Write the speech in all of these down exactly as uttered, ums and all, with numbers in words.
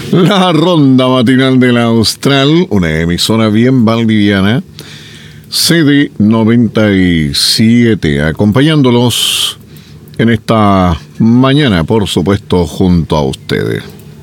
La ronda matinal de la Austral, una emisora bien valdiviana, C D noventa y siete, acompañándolos en esta mañana, por supuesto, junto a ustedes.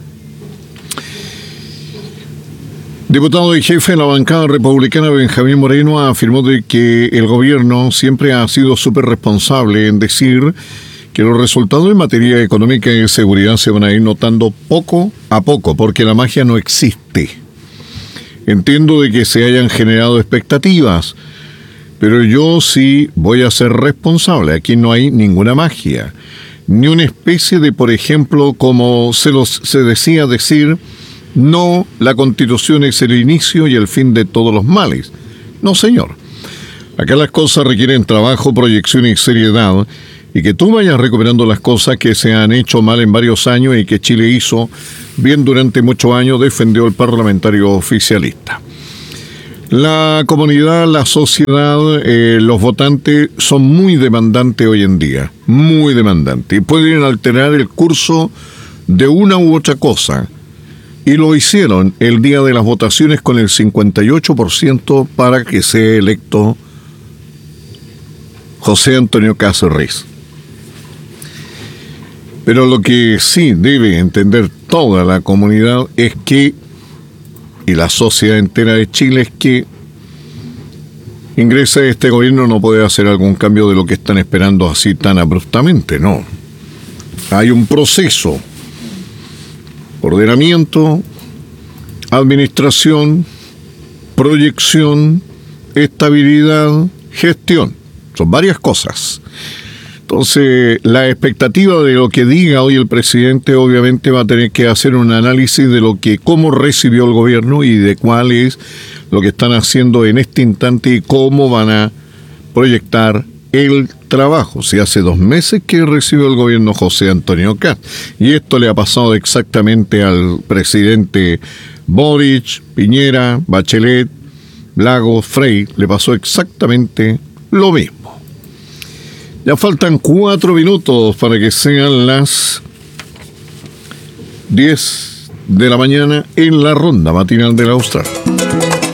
Diputado y jefe de la bancada republicana Benjamín Moreno afirmó de que el gobierno siempre ha sido súper responsable en decir que los resultados en materia económica y de seguridad se van a ir notando poco a poco, porque la magia no existe. Entiendo de que se hayan generado expectativas, pero yo sí voy a ser responsable. Aquí no hay ninguna magia, ni una especie de, por ejemplo, como se, los, se decía decir, no, la Constitución es el inicio y el fin de todos los males. No, señor. Acá las cosas requieren trabajo, proyección y seriedad, y que tú vayas recuperando las cosas que se han hecho mal en varios años y que Chile hizo bien durante muchos años, defendió el parlamentario oficialista. La comunidad, la sociedad, eh, los votantes son muy demandantes hoy en día, muy demandantes, y pueden alterar el curso de una u otra cosa. Y lo hicieron el día de las votaciones con el cincuenta y ocho por ciento para que sea electo José Antonio Cáceres. Pero lo que sí debe entender toda la comunidad es que, y la sociedad entera de Chile, es que ingresa este gobierno, no puede hacer algún cambio de lo que están esperando así tan abruptamente, no. Hay un proceso, ordenamiento, administración, proyección, estabilidad, gestión. Son varias cosas. Entonces, la expectativa de lo que diga hoy el presidente obviamente va a tener que hacer un análisis de lo que, cómo recibió el gobierno y de cuál es lo que están haciendo en este instante y cómo van a proyectar el trabajo. Si hace dos meses que recibió el gobierno José Antonio Kast, y esto le ha pasado exactamente al presidente Boric, Piñera, Bachelet, Lagos, Frey, le pasó exactamente lo mismo. Ya faltan cuatro minutos para que sean las diez de la mañana en la ronda matinal de la Austral.